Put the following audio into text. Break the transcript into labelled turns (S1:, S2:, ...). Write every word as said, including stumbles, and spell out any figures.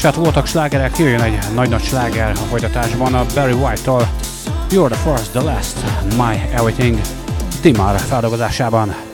S1: hát voltak slágerek, jöjjön egy nagy-nagy sláger a folytatásban a Barry White-tól. You're the first, the last, my everything. Timar feldolgozásában.